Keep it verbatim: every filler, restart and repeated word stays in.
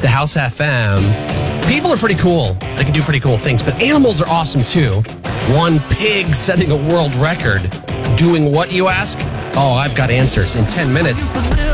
the House F M. People are pretty cool. They can do pretty cool things, but animals are awesome too. One pig setting a world record. Doing what, you ask? Oh, I've got answers in ten minutes.